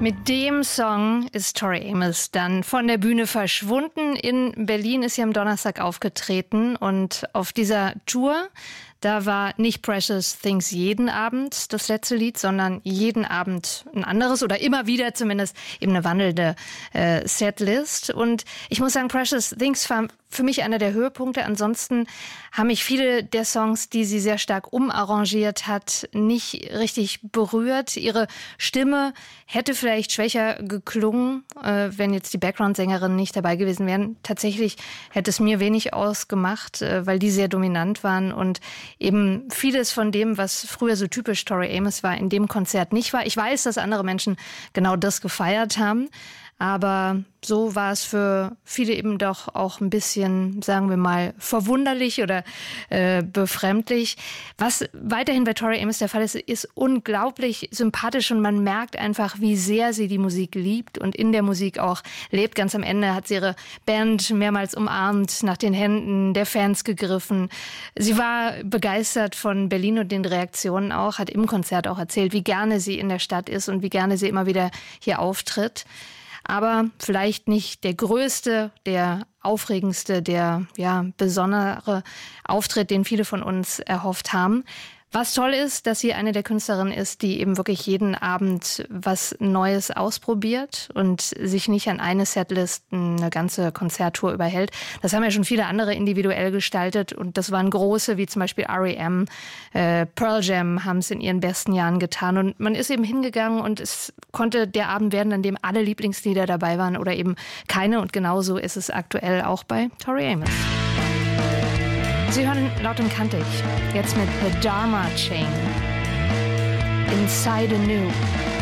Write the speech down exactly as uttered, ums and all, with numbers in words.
Mit dem Song ist Tori Amos dann von der Bühne verschwunden. In Berlin ist sie am Donnerstag aufgetreten und auf dieser Tour, da war nicht Precious Things jeden Abend das letzte Lied, sondern jeden Abend ein anderes oder immer wieder zumindest eben eine wandelnde äh, Setlist. Und ich muss sagen, Precious Things war für mich einer der Höhepunkte. Ansonsten haben mich viele der Songs, die sie sehr stark umarrangiert hat, nicht richtig berührt. Ihre Stimme hätte vielleicht schwächer geklungen, äh, wenn jetzt die Background-Sängerinnen nicht dabei gewesen wären. Tatsächlich hätte es mir wenig ausgemacht, äh, weil die sehr dominant waren und eben vieles von dem, was früher so typisch Tori Amos war, in dem Konzert nicht war. Ich weiß, dass andere Menschen genau das gefeiert haben, aber so war es für viele eben doch auch ein bisschen, sagen wir mal, verwunderlich oder äh, befremdlich. Was weiterhin bei Tori Amos der Fall ist, ist unglaublich sympathisch und man merkt einfach, wie sehr sie die Musik liebt und in der Musik auch lebt. Ganz am Ende hat sie ihre Band mehrmals umarmt, nach den Händen der Fans gegriffen. Sie war begeistert von Berlin und den Reaktionen auch, hat im Konzert auch erzählt, wie gerne sie in der Stadt ist und wie gerne sie immer wieder hier auftritt. Aber vielleicht nicht der größte, der aufregendste, der ja besondere Auftritt, den viele von uns erhofft haben. Was toll ist, dass sie eine der Künstlerinnen ist, die eben wirklich jeden Abend was Neues ausprobiert und sich nicht an eine Setlist eine ganze Konzerttour überhält. Das haben ja schon viele andere individuell gestaltet und das waren große, wie zum Beispiel R E M, äh, Pearl Jam haben es in ihren besten Jahren getan und man ist eben hingegangen und es konnte der Abend werden, an dem alle Lieblingslieder dabei waren oder eben keine und genauso ist es aktuell auch bei Tori Amos. Sie hören Laut und Kantig, jetzt mit The Dharma Chain, Inside Anew.